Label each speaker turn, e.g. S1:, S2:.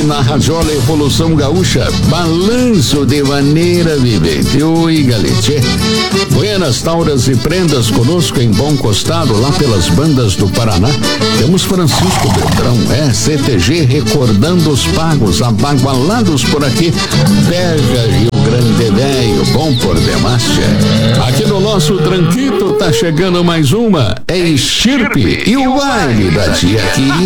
S1: na Radiola Evolução Gaúcha, balanço de maneira vivente. Oi, galete. Buenas Tauras e Prendas conosco em Bom Costado, lá pelas bandas do Paraná. Temos Francisco Beltrão, CTG recordando os pagos, abagualados por aqui. Terra Rio Grande Velho, bom por demais. Aqui no nosso tranquito tá chegando mais uma, é Estirpe e o baile da tia querida.